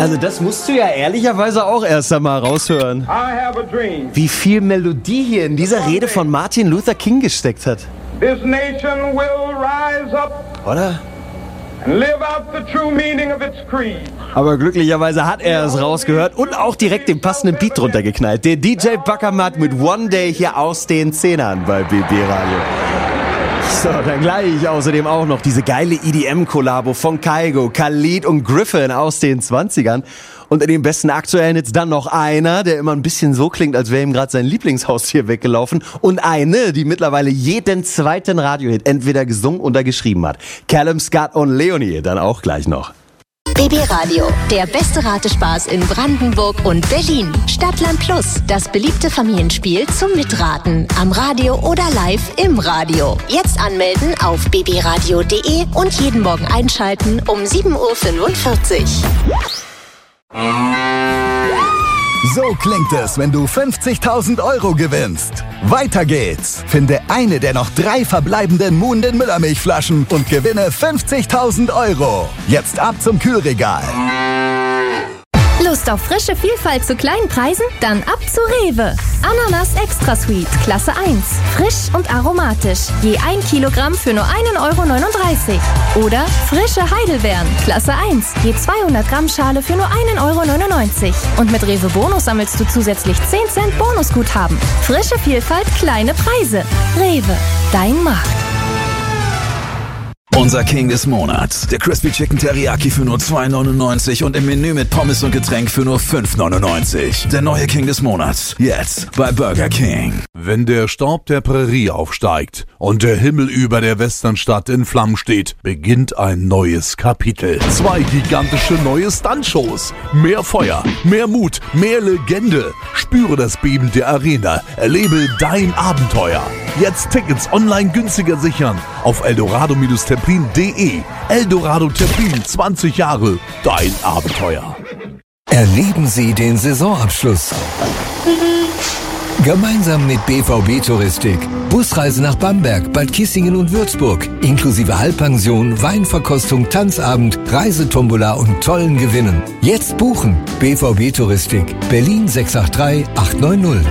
Also das musst du ja ehrlicherweise auch erst einmal raushören. Wie viel Melodie hier in dieser Rede von Martin Luther King gesteckt hat. This nation will rise up. Oder? And live out the true meaning of its creed. Aber glücklicherweise hat er es rausgehört und auch direkt den passenden Beat drunter geknallt. Der DJ Backermatt mit One Day hier aus den Zehnern bei BB Radio. So, dann gleich außerdem auch noch diese geile EDM-Kollabo von Kygo, Khalid und Griffin aus den 20ern. Und in den besten aktuellen Hits dann noch einer, der immer ein bisschen so klingt, als wäre ihm gerade sein Lieblingshaustier weggelaufen. Und eine, die mittlerweile jeden zweiten Radiohit entweder gesungen oder geschrieben hat. Callum Scott und Leonie dann auch gleich noch. BB Radio, der beste Ratespaß in Brandenburg und Berlin. Stadtland Plus, das beliebte Familienspiel zum Mitraten. Am Radio oder live im Radio. Jetzt anmelden auf bbradio.de und jeden Morgen einschalten um 7.45 Uhr. So klingt es, wenn du 50.000 Euro gewinnst. Weiter geht's. Finde eine der noch 3 verbleibenden Muhnden Müllermilchflaschen und gewinne 50.000 Euro. Jetzt ab zum Kühlregal. Lust auf frische Vielfalt zu kleinen Preisen? Dann ab zu Rewe. Ananas Extra Sweet, Klasse 1. Frisch und aromatisch. Je 1 Kilogramm für nur 1,39 Euro. Oder frische Heidelbeeren, Klasse 1. Je 200 Gramm Schale für nur 1,99 Euro. Und mit Rewe Bonus sammelst du zusätzlich 10 Cent Bonusguthaben. Frische Vielfalt, kleine Preise. Rewe, dein Markt. Unser King des Monats. Der Crispy Chicken Teriyaki für nur 2,99 und im Menü mit Pommes und Getränk für nur 5,99. Der neue King des Monats. Jetzt bei Burger King. Wenn der Staub der Prärie aufsteigt und der Himmel über der Westernstadt in Flammen steht, beginnt ein neues Kapitel. 2 gigantische neue Stuntshows. Mehr Feuer, mehr Mut, mehr Legende. Spüre das Beben der Arena. Erlebe dein Abenteuer. Jetzt Tickets online günstiger sichern auf eldorado-terpin.de. Eldorado Terpin, 20 Jahre, dein Abenteuer. Erleben Sie den Saisonabschluss gemeinsam mit BVB Touristik. Busreise nach Bamberg, Bad Kissingen und Würzburg. Inklusive Halbpension, Weinverkostung, Tanzabend, Reisetombola und tollen Gewinnen. Jetzt buchen. BVB Touristik. Berlin 683 890.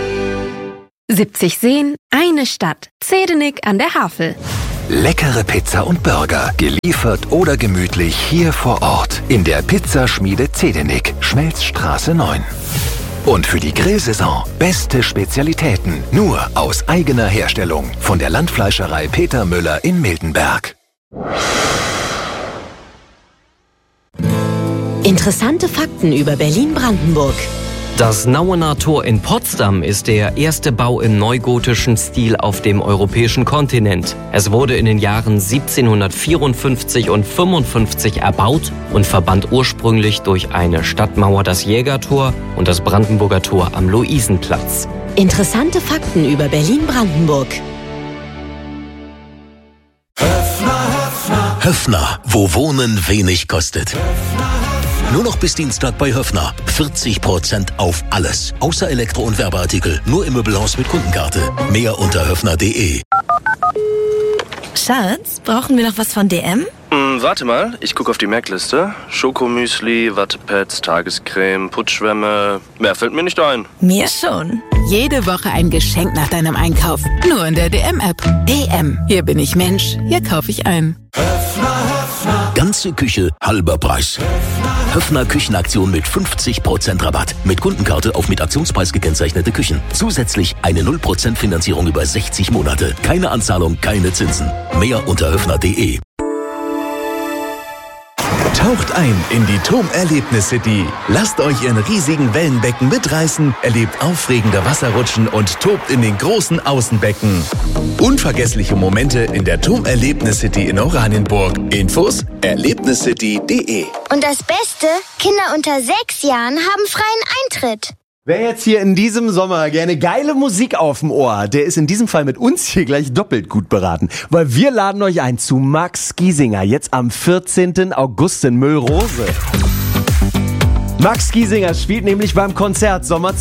70 Seen, eine Stadt. Zedenik an der Havel. Leckere Pizza und Burger, geliefert oder gemütlich hier vor Ort in der Pizzaschmiede Zedenik, Schmelzstraße 9. Und für die Grillsaison beste Spezialitäten, nur aus eigener Herstellung von der Landfleischerei Peter Müller in Miltenberg. Interessante Fakten über Berlin-Brandenburg. Das Nauener Tor in Potsdam ist der erste Bau im neugotischen Stil auf dem europäischen Kontinent. Es wurde in den Jahren 1754 und 55 erbaut und verband ursprünglich durch eine Stadtmauer das Jägertor und das Brandenburger Tor am Luisenplatz. Interessante Fakten über Berlin-Brandenburg. Höffner, wo Wohnen wenig kostet. Nur noch bis Dienstag bei Höffner. 40% auf alles. Außer Elektro- und Werbeartikel. Nur im Möbelhaus mit Kundenkarte. Mehr unter höffner.de. Schatz, brauchen wir noch was von DM? Warte mal, ich gucke auf die Merkliste. Schokomüsli, Wattepads, Tagescreme, Putzschwämme. Mehr fällt mir nicht ein. Mir schon. Jede Woche ein Geschenk nach deinem Einkauf. Nur in der DM-App. DM. Hier bin ich Mensch. Hier kaufe ich ein. Ganze Küche, halber Preis. Höffner Küchenaktion mit 50% Rabatt. Mit Kundenkarte auf mit Aktionspreis gekennzeichnete Küchen. Zusätzlich eine 0% Finanzierung über 60 Monate. Keine Anzahlung, keine Zinsen. Mehr unter höffner.de. Taucht ein in die TOM Erlebnis City. Lasst euch in riesigen Wellenbecken mitreißen, erlebt aufregende Wasserrutschen und tobt in den großen Außenbecken. Unvergessliche Momente in der TOM Erlebnis City in Oranienburg. Infos erlebniscity.de. Und das Beste, Kinder unter 6 Jahren haben freien Eintritt. Wer jetzt hier in diesem Sommer gerne geile Musik auf dem Ohr hat, der ist in diesem Fall mit uns hier gleich doppelt gut beraten. Weil wir laden euch ein zu Max Giesinger, jetzt am 14. August in Müllrose. Max Giesinger spielt nämlich beim Konzert Sommer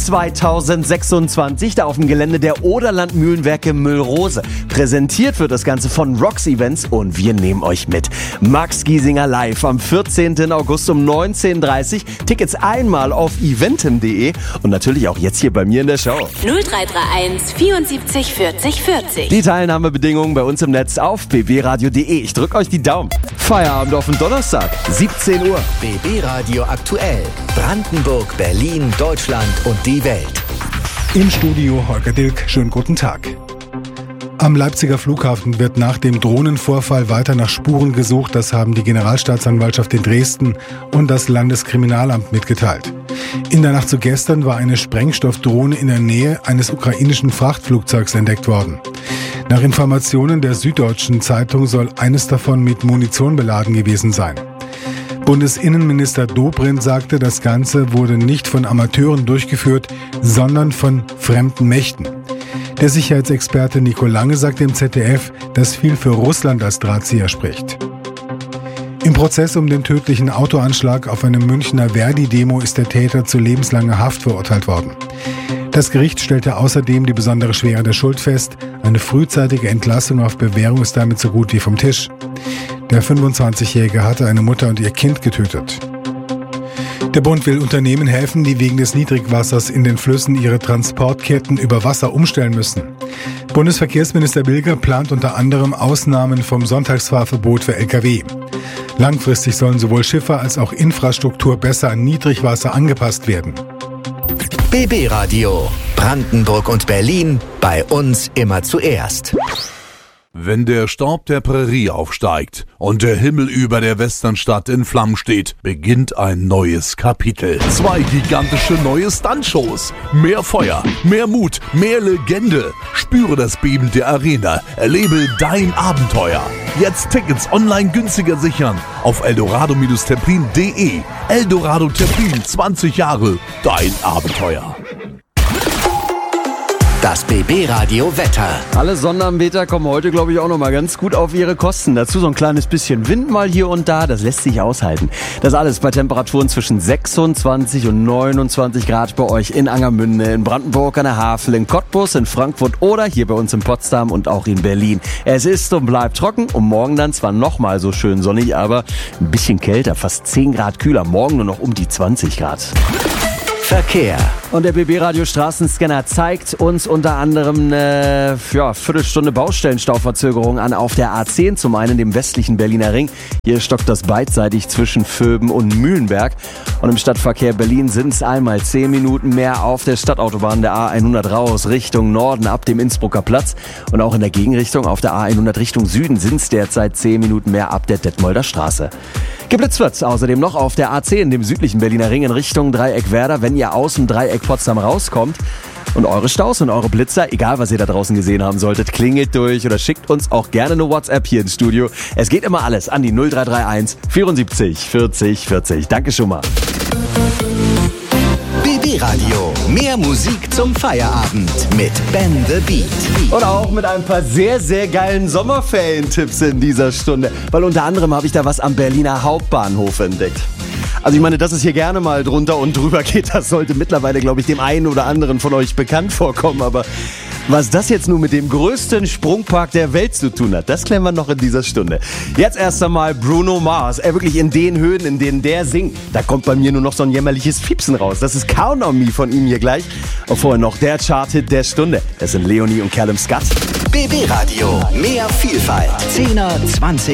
2026 da auf dem Gelände der Oderland Mühlenwerke Müllrose. Präsentiert wird das Ganze von Rocks Events und wir nehmen euch mit. Max Giesinger live am 14. August um 19:30 Uhr. Tickets einmal auf eventim.de und natürlich auch jetzt hier bei mir in der Show. 0331 74 40 40. Die Teilnahmebedingungen bei uns im Netz auf bbradio.de. Ich drücke euch die Daumen. Feierabend auf den Donnerstag, 17 Uhr. BB Radio aktuell. Brandenburg, Berlin, Deutschland und die Welt. Im Studio Holger Dilk, schönen guten Tag. Am Leipziger Flughafen wird nach dem Drohnenvorfall weiter nach Spuren gesucht. Das haben die Generalstaatsanwaltschaft in Dresden und das Landeskriminalamt mitgeteilt. In der Nacht zu gestern war eine Sprengstoffdrohne in der Nähe eines ukrainischen Frachtflugzeugs entdeckt worden. Nach Informationen der Süddeutschen Zeitung soll eines davon mit Munition beladen gewesen sein. Bundesinnenminister Dobrindt sagte, das Ganze wurde nicht von Amateuren durchgeführt, sondern von fremden Mächten. Der Sicherheitsexperte Nico Lange sagt im ZDF, dass viel für Russland als Drahtzieher spricht. Im Prozess um den tödlichen Autoanschlag auf eine Münchner Verdi-Demo ist der Täter zu lebenslanger Haft verurteilt worden. Das Gericht stellte außerdem die besondere Schwere der Schuld fest. Eine frühzeitige Entlassung auf Bewährung ist damit so gut wie vom Tisch. Der 25-Jährige hatte eine Mutter und ihr Kind getötet. Der Bund will Unternehmen helfen, die wegen des Niedrigwassers in den Flüssen ihre Transportketten über Wasser umstellen müssen. Bundesverkehrsminister Bilger plant unter anderem Ausnahmen vom Sonntagsfahrverbot für Lkw. Langfristig sollen sowohl Schiffer als auch Infrastruktur besser an Niedrigwasser angepasst werden. BB Radio. Brandenburg und Berlin. Bei uns immer zuerst. Wenn der Staub der Prärie aufsteigt und der Himmel über der Westernstadt in Flammen steht, beginnt ein neues Kapitel. 2 gigantische neue Stuntshows. Mehr Feuer, mehr Mut, mehr Legende. Spüre das Beben der Arena. Erlebe dein Abenteuer. Jetzt Tickets online günstiger sichern auf eldorado-terplin.de. Eldorado Terplin, 20 Jahre. Dein Abenteuer. Das BB Radio Wetter. Alle Sonderanbeter kommen heute, glaube ich, auch noch mal ganz gut auf ihre Kosten. Dazu so ein kleines bisschen Wind mal hier und da, das lässt sich aushalten. Das alles bei Temperaturen zwischen 26 und 29 Grad bei euch in Angermünde, in Brandenburg an der Havel, in Cottbus, in Frankfurt oder hier bei uns in Potsdam und auch in Berlin. Es ist und bleibt trocken und morgen dann zwar noch mal so schön sonnig, aber ein bisschen kälter, fast 10 Grad kühler. Morgen nur noch um die 20 Grad. Verkehr. Und der BB Radio Straßenscanner zeigt uns unter anderem eine Viertelstunde Baustellenstauverzögerung an auf der A10, zum einen dem westlichen Berliner Ring. Hier stockt das beidseitig zwischen Vöben und Mühlenberg. Und im Stadtverkehr Berlin sind es einmal 10 Minuten mehr auf der Stadtautobahn der A100 raus Richtung Norden ab dem Innsbrucker Platz. Und auch in der Gegenrichtung auf der A100 Richtung Süden sind es derzeit 10 Minuten mehr ab der Detmolder Straße. Geblitzt wird's außerdem noch auf der A10, dem südlichen Berliner Ring in Richtung Dreieck Werder, wenn ihr aus dem Dreieck Potsdam rauskommt. Und eure Staus und eure Blitzer, egal was ihr da draußen gesehen haben solltet, klingelt durch oder schickt uns auch gerne eine WhatsApp hier ins Studio. Es geht immer alles an die 0331 74 40 40. Danke schon mal. BB Radio. Mehr Musik zum Feierabend mit Ben the Beat. Und auch mit ein paar sehr, sehr geilen Sommerferien-Tipps in dieser Stunde. Weil unter anderem habe ich da was am Berliner Hauptbahnhof entdeckt. Also ich meine, dass es hier gerne mal drunter und drüber geht, das sollte mittlerweile, glaube ich, dem einen oder anderen von euch bekannt vorkommen. Aber was das jetzt nun mit dem größten Sprungpark der Welt zu tun hat, das klären wir noch in dieser Stunde. Jetzt erst einmal Bruno Mars. Wirklich in den Höhen, in denen der singt, da kommt bei mir nur noch so ein jämmerliches Fiepsen raus. Das ist Count on Me von ihm hier gleich. Und vorher noch der Chart-Hit der Stunde. Das sind Leonie und Callum Scott. BB Radio. Mehr Vielfalt. 10er, 20